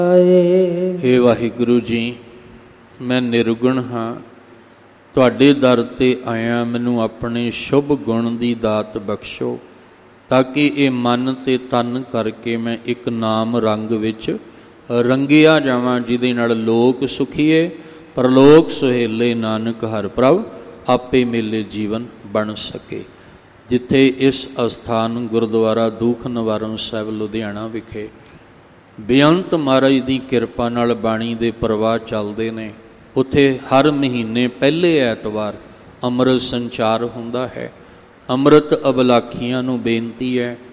ਹੇ ਵਾਹਿਗੁਰੂ ਜੀ, ਮੈਂ ਨਿਰਗੁਣ ਹਾਂ। ਤੁਹਾਡੇ ਦਰ 'ਤੇ ਆਇਆ, ਮੈਨੂੰ ਆਪਣੇ ਸ਼ੁਭ ਗੁਣ ਦੀ ਦਾਤ ਬਖਸ਼ੋ, ਤਾਂ ਕਿ ਇਹ ਮਨ ਅਤੇ ਤਨ ਕਰਕੇ ਮੈਂ ਇੱਕ ਨਾਮ ਰੰਗ ਵਿੱਚ ਰੰਗਿਆ ਜਾਵਾਂ, ਜਿਹਦੇ ਨਾਲ ਲੋਕ ਸੁਖੀਏ ਪਰਲੋਕ ਸੁਹੇਲੇ, ਨਾਨਕ ਹਰਿ ਪ੍ਰਭ ਆਪੇ ਮੇਲੇ ਜੀਵਨ ਬਣ ਸਕੇ। ਜਿੱਥੇ ਇਸ ਅਸਥਾਨ ਗੁਰਦੁਆਰਾ ਦੂਖ ਨਿਵਾਰਨ ਸਾਹਿਬ ਲੁਧਿਆਣਾ ਵਿਖੇ ਬੇਅੰਤ ਮਹਾਰਾਜ ਦੀ ਕਿਰਪਾ ਨਾਲ ਬਾਣੀ ਦੇ ਪ੍ਰਵਾਹ ਚੱਲਦੇ ਨੇ, ਉੱਥੇ ਹਰ ਮਹੀਨੇ ਪਹਿਲੇ ਐਤਵਾਰ ਅੰਮ੍ਰਿਤ ਸੰਚਾਰ ਹੁੰਦਾ ਹੈ। ਅੰਮ੍ਰਿਤ ਅਬਲਾਖੀਆਂ ਨੂੰ ਬੇਨਤੀ ਹੈ